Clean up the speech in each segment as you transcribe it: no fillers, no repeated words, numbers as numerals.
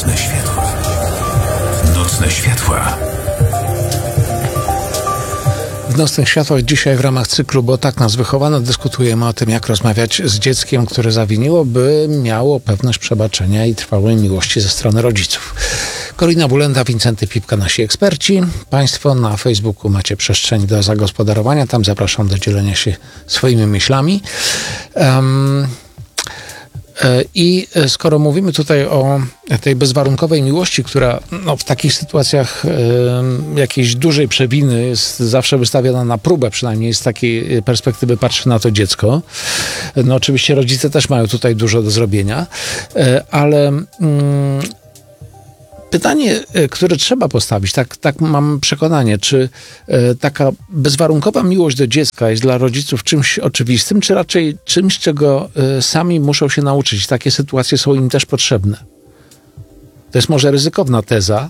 Nocne światła. Nocne światła. W Nocnych Światłach dzisiaj w ramach cyklu Bo tak nas wychowano dyskutujemy o tym, jak rozmawiać z dzieckiem, które zawiniło, by miało pewność przebaczenia i trwałej miłości ze strony rodziców. Korina Bulenda, Wincenty Pipka, nasi eksperci. Państwo na Facebooku macie przestrzeń do zagospodarowania. Tam zapraszam do dzielenia się swoimi myślami. I skoro mówimy tutaj o tej bezwarunkowej miłości, która w takich sytuacjach jakiejś dużej przewiny jest zawsze wystawiona na próbę, przynajmniej z takiej perspektywy patrzy na to dziecko. No oczywiście rodzice też mają tutaj dużo do zrobienia, ale pytanie, które trzeba postawić, tak mam przekonanie, czy taka bezwarunkowa miłość do dziecka jest dla rodziców czymś oczywistym, czy raczej czymś, czego sami muszą się nauczyć. Takie sytuacje są im też potrzebne. To jest może ryzykowna teza,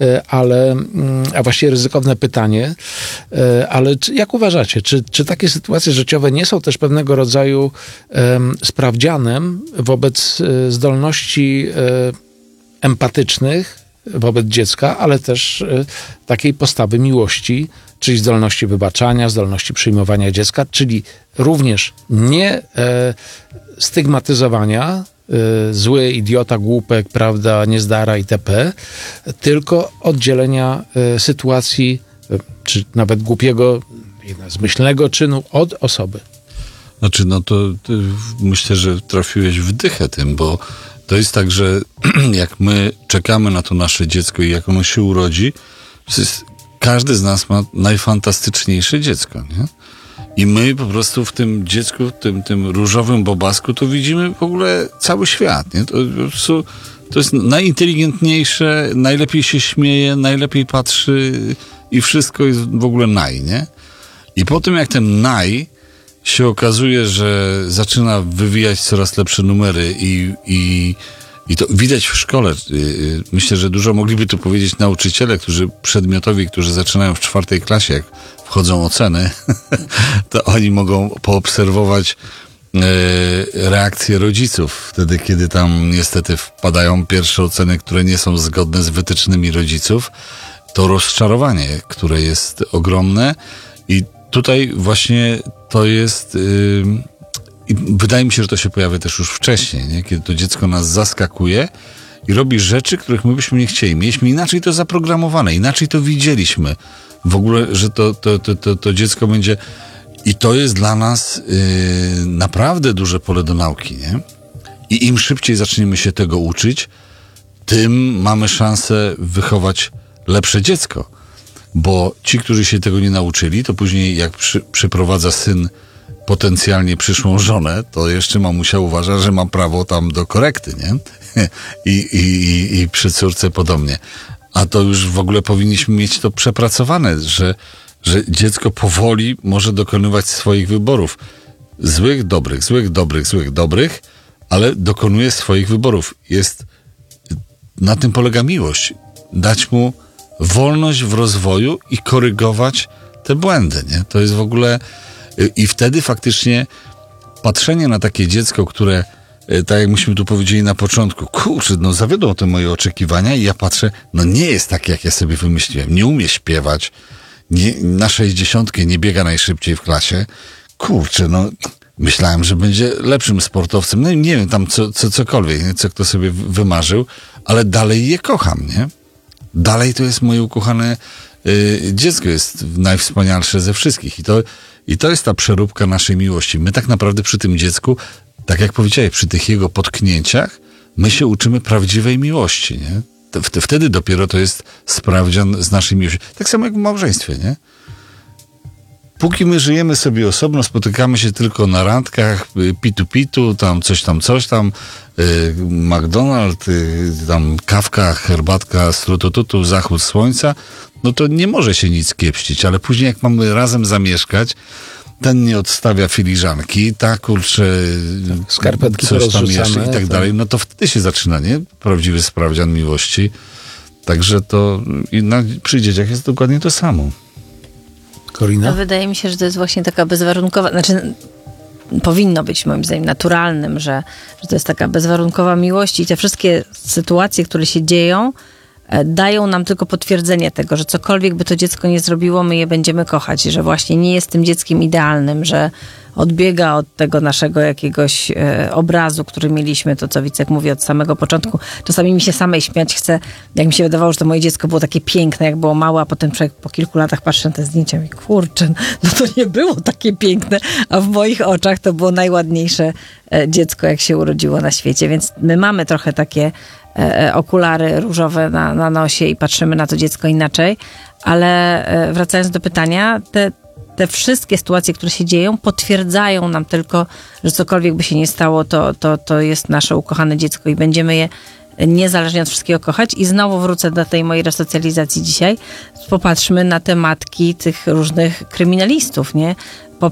a właściwie ryzykowne pytanie, ale jak uważacie, czy takie sytuacje życiowe nie są też pewnego rodzaju sprawdzianem wobec zdolności empatycznych wobec dziecka, ale też takiej postawy miłości, czyli zdolności wybaczania, zdolności przyjmowania dziecka, czyli również nie stygmatyzowania, zły, idiota, głupek, prawda, niezdara itp., tylko oddzielenia sytuacji, czy nawet głupiego, zmyślnego czynu od osoby. Znaczy, to myślę, że trafiłeś w dychę tym, bo to jest tak, że jak my czekamy na to nasze dziecko i jak ono się urodzi, każdy z nas ma najfantastyczniejsze dziecko, nie? I my po prostu w tym dziecku, tym różowym bobasku, to widzimy w ogóle cały świat, nie? To jest najinteligentniejsze, najlepiej się śmieje, najlepiej patrzy i wszystko jest w ogóle nie? I po tym jak ten się okazuje, że zaczyna wywijać coraz lepsze numery i to widać w szkole. Myślę, że dużo mogliby tu powiedzieć nauczyciele, którzy zaczynają w 4. klasie, jak wchodzą oceny, to oni mogą poobserwować reakcje rodziców. Wtedy, kiedy tam niestety wpadają pierwsze oceny, które nie są zgodne z wytycznymi rodziców, to rozczarowanie, które jest ogromne i tutaj właśnie to jest i wydaje mi się, że to się pojawia też już wcześniej, nie? Kiedy to dziecko nas zaskakuje i robi rzeczy, których my byśmy nie chcieli. Mieliśmy inaczej to zaprogramowane, inaczej to widzieliśmy. W ogóle, że to dziecko będzie... I to jest dla nas naprawdę duże pole do nauki, nie? I im szybciej zaczniemy się tego uczyć, tym mamy szansę wychować lepsze dziecko. Bo ci, którzy się tego nie nauczyli, to później jak przyprowadza syn potencjalnie przyszłą żonę, to jeszcze mamusia uważa, że ma prawo tam do korekty, nie? I przy córce podobnie. A to już w ogóle powinniśmy mieć to przepracowane, że dziecko powoli może dokonywać swoich wyborów. Złych, dobrych, ale dokonuje swoich wyborów. Na tym polega miłość. Dać mu wolność w rozwoju i korygować te błędy, nie? To jest w ogóle... I wtedy faktycznie patrzenie na takie dziecko, które, tak jak myśmy tu powiedzieli na początku, zawiodą te moje oczekiwania i ja patrzę, nie jest tak, jak ja sobie wymyśliłem. Nie umie śpiewać, na 60 nie biega najszybciej w klasie. Myślałem, że będzie lepszym sportowcem. Nie wiem, tam cokolwiek, nie? Co kto sobie wymarzył, ale dalej je kocham, nie? Dalej to jest moje ukochane dziecko, jest najwspanialsze ze wszystkich. I to jest ta przeróbka naszej miłości. My tak naprawdę przy tym dziecku, tak jak powiedziałeś, przy tych jego potknięciach, my się uczymy prawdziwej miłości, nie? Wtedy dopiero to jest sprawdzian z naszej miłości. Tak samo jak w małżeństwie, nie? Póki my żyjemy sobie osobno, spotykamy się tylko na randkach, pitu, tam coś tam, McDonald's, tam kawka, herbatka, strutututu, zachód słońca, to nie może się nic kiepścić, ale później jak mamy razem zamieszkać, ten nie odstawia filiżanki, skarpetki coś tam jeszcze i tak dalej, to wtedy się zaczyna, nie? Prawdziwy sprawdzian miłości. Także to przy dzieciach jest dokładnie to samo. Korina? Wydaje mi się, że to jest właśnie taka bezwarunkowa, powinno być moim zdaniem naturalnym, że to jest taka bezwarunkowa miłość i te wszystkie sytuacje, które się dzieją, dają nam tylko potwierdzenie tego, że cokolwiek by to dziecko nie zrobiło, my je będziemy kochać, że właśnie nie jest tym dzieckiem idealnym, że odbiega od tego naszego jakiegoś obrazu, który mieliśmy, to co Wicek mówi od samego początku. Czasami mi się samej śmiać chce, jak mi się wydawało, że to moje dziecko było takie piękne, jak było małe, a potem człowiek po kilku latach patrzy na te zdjęcia i mówi, kurczę, no to nie było takie piękne, a w moich oczach to było najładniejsze dziecko, jak się urodziło na świecie, więc my mamy trochę takie okulary różowe na nosie i patrzymy na to dziecko inaczej, ale wracając do pytania, te wszystkie sytuacje, które się dzieją, potwierdzają nam tylko, że cokolwiek by się nie stało, to jest nasze ukochane dziecko i będziemy je niezależnie od wszystkiego kochać. I znowu wrócę do tej mojej resocjalizacji dzisiaj. Popatrzmy na te matki tych różnych kryminalistów, nie?